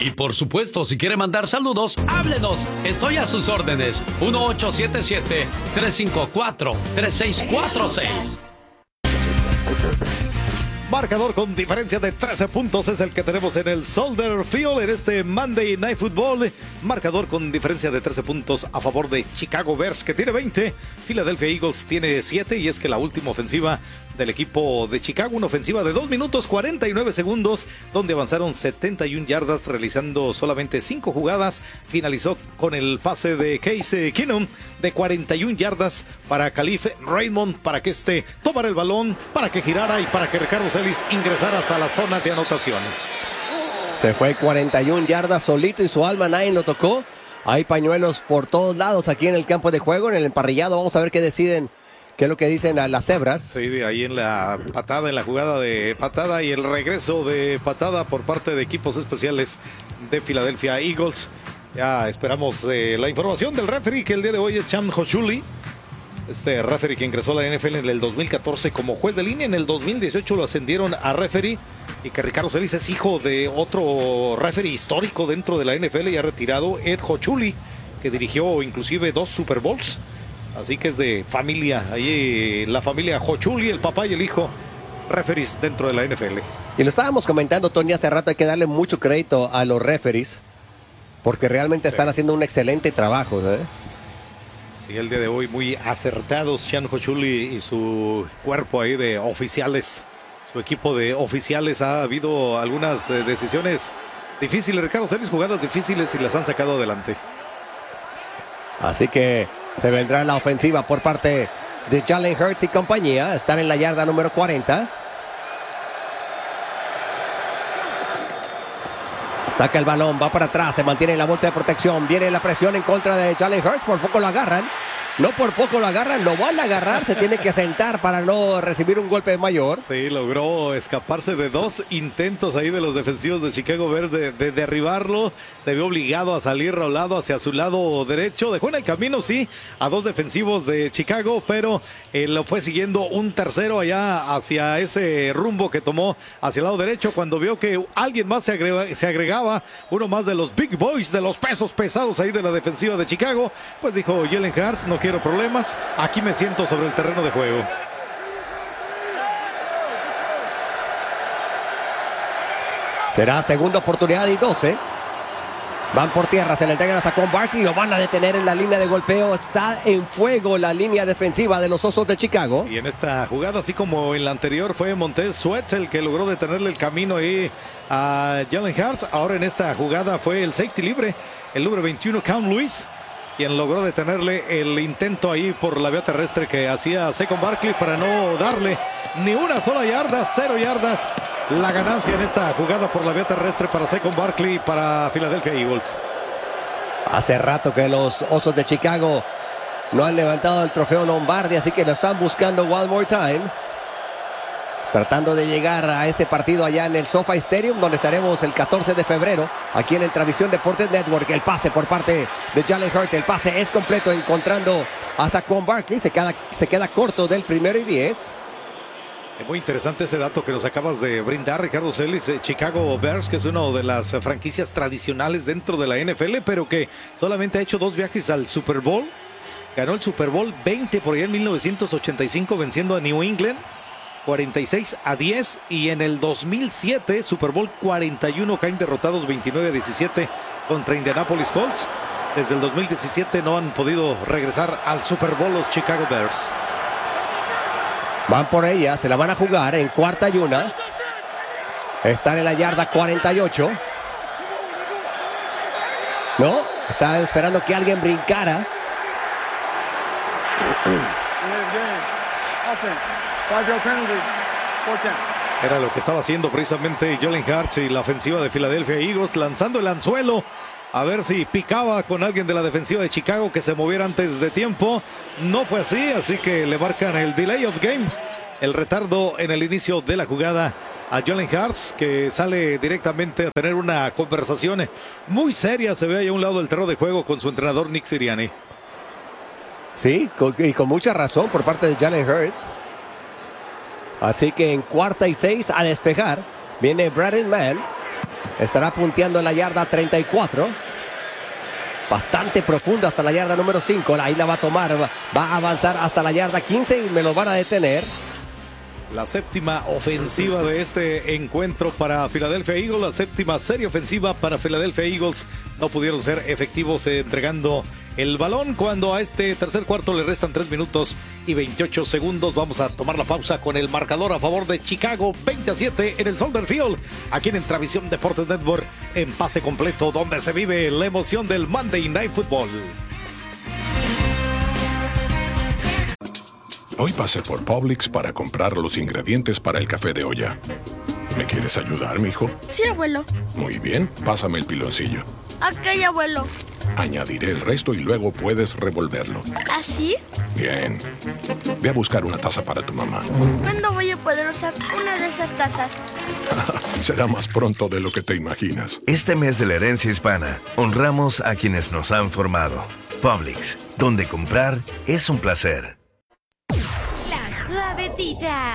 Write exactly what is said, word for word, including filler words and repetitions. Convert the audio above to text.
Y por supuesto, si quiere mandar saludos, háblenos. Estoy a sus órdenes. uno ocho siete siete, tres cinco cuatro, tres seis cuatro seis. Marcador con diferencia de trece puntos es el que tenemos en el Soldier Field en este Monday Night Football. Marcador con diferencia de trece puntos a favor de Chicago Bears, que tiene veinte. Philadelphia Eagles tiene siete, y es que la última ofensiva del equipo de Chicago, una ofensiva de dos minutos cuarenta y nueve segundos, donde avanzaron setenta y una yardas realizando solamente cinco jugadas. Finalizó con el pase de Case Keenum de cuarenta y una yardas para Khalif Raymond, para que este tomara el balón, para que girara y para que Ricardo Celis ingresara hasta la zona de anotación. Se fue cuarenta y una yardas solito y su alma, nadie lo tocó. Hay pañuelos por todos lados aquí en el campo de juego, en el emparrillado. Vamos a ver qué deciden. ¿Qué es lo que dicen a las cebras? Sí, de ahí en la patada, en la jugada de patada y el regreso de patada por parte de equipos especiales de Philadelphia Eagles. Ya esperamos eh, la información del referee, que el día de hoy es Cham Hochuli. Este referee que ingresó a la N F L en el dos mil catorce como juez de línea. En el dos mil dieciocho lo ascendieron a referee. Y que Ricardo Celis es hijo de otro referee histórico dentro de la N F L, ya retirado, Ed Hochuli, que dirigió inclusive dos Super Bowls. Así que es de familia, ahí la familia Hochuli, el papá y el hijo, referees dentro de la N F L. Y lo estábamos comentando, Tony, hace rato. Hay que darle mucho crédito a los referees, porque realmente sí están haciendo un excelente trabajo, ¿eh? Sí, el día de hoy muy acertados Chan Hochuli y su cuerpo ahí de oficiales, su equipo de oficiales. Ha habido algunas eh, decisiones difíciles, Ricardo Celis, jugadas difíciles, y las han sacado adelante. Así que se vendrá la ofensiva por parte de Jalen Hurts y compañía. Están en la yarda número cuarenta. Saca el balón, va para atrás, se mantiene en la bolsa de protección. Viene la presión en contra de Jalen Hurts. Por poco lo agarran. No por poco lo agarran, lo van a agarrar. Se tiene que sentar para no recibir un golpe mayor. Sí, logró escaparse de dos intentos ahí de los defensivos de Chicago Bears de, de derribarlo. Se vio obligado a salir rolado hacia su lado derecho. Dejó en el camino, sí, a dos defensivos de Chicago, pero eh, lo fue siguiendo un tercero allá hacia ese rumbo que tomó hacia el lado derecho. Cuando vio que alguien más se, agrega, se agregaba, uno más de los big boys, de los pesos pesados ahí de la defensiva de Chicago, pues dijo Jalen Hurts, no quiero problemas, aquí me siento sobre el terreno de juego. Será segunda oportunidad y doce. Van por tierra, se le entregan a Saquon Barkley, lo van a detener en la línea de golpeo. Está en fuego la línea defensiva de los Osos de Chicago. Y en esta jugada, así como en la anterior, fue Montez Sweat el que logró detenerle el camino ahí a Jalen Hurts. Ahora en esta jugada fue el safety libre, el número veintiuno, Cam Lewis, quien logró detenerle el intento ahí por la vía terrestre que hacía Saquon Barkley para no darle ni una sola yarda, cero yardas. La ganancia en esta jugada por la vía terrestre para Saquon Barkley, para Philadelphia Eagles. Hace rato que los Osos de Chicago no han levantado el trofeo Lombardi, así que lo están buscando one more time. Tratando de llegar a ese partido allá en el SoFi Stadium, donde estaremos el catorce de febrero, aquí en Entravisión Deportes Network. El pase por parte de Jalen Hurts, el pase es completo, encontrando a Saquon Barkley. Se queda, se queda corto del primero y diez. Es muy interesante ese dato que nos acabas de brindar, Ricardo Celis. Chicago Bears, que es una de las franquicias tradicionales dentro de la N F L, pero que solamente ha hecho dos viajes al Super Bowl. Ganó el Super Bowl veinte por allá en mil novecientos ochenta y cinco, venciendo a New England cuarenta y seis a diez, y en el dos mil siete, Super Bowl cuarenta y uno, caen derrotados veintinueve a diecisiete contra Indianapolis Colts. Desde el dos mil diecisiete no han podido regresar al Super Bowl los Chicago Bears. Van por ella, se la van a jugar en cuarta y una. Están en la yarda cuarenta y ocho. No, está esperando que alguien brincara. Era lo que estaba haciendo precisamente Jalen Hurts y la ofensiva de Philadelphia Eagles, lanzando el anzuelo a ver si picaba con alguien de la defensiva de Chicago que se moviera antes de tiempo. No fue así, así que le marcan el delay of game, el retardo en el inicio de la jugada a Jalen Hurts, que sale directamente a tener una conversación muy seria, se ve ahí a un lado del terreno de juego, con su entrenador Nick Sirianni. Sí, con, y con mucha razón por parte de Jalen Hurts. Así que en cuarta y seis, a despejar, viene Braden Mann. Estará punteando en la yarda treinta y cuatro. Bastante profunda hasta la yarda número cinco. Ahí la va a tomar. Va a avanzar hasta la yarda quince y me lo van a detener. La séptima ofensiva de este encuentro para Philadelphia Eagles, la séptima serie ofensiva para Philadelphia Eagles. No pudieron ser efectivos eh, entregando el balón cuando a este tercer cuarto le restan tres minutos y veintiocho segundos. Vamos a tomar la pausa con el marcador a favor de Chicago, veinte a siete en el Soldier Field, aquí en Intravisión Deportes Network, en pase completo, donde se vive la emoción del Monday Night Football. Hoy pasé por Publix para comprar los ingredientes para el café de olla. ¿Me quieres ayudar, mijo? Sí, abuelo. Muy bien, pásame el piloncillo. Ok, abuelo. Añadiré el resto y luego puedes revolverlo. ¿Así? Bien. Ve a buscar una taza para tu mamá. ¿Cuándo voy a poder usar una de esas tazas? Será más pronto de lo que te imaginas. Este mes de la herencia hispana, honramos a quienes nos han formado. Publix, donde comprar es un placer. La Suavecita.